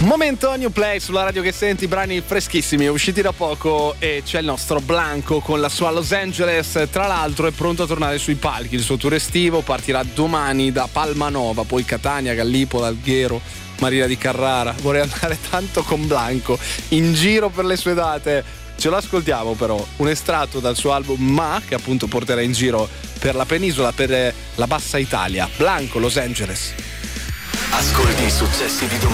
Momento New Play sulla radio che senti, brani freschissimi usciti da poco, e c'è il nostro Blanco con la sua Los Angeles. Tra l'altro è pronto a tornare sui palchi, il suo tour estivo partirà domani da Palmanova, poi Catania, Gallipoli, Alghero, Marina di Carrara. Vorrei andare tanto con Blanco in giro per le sue date. Ce lo ascoltiamo però, un estratto dal suo album Ma, che appunto porterà in giro per la penisola, per la Bassa Italia. Blanco, Los Angeles. Ascolti i successi di domani.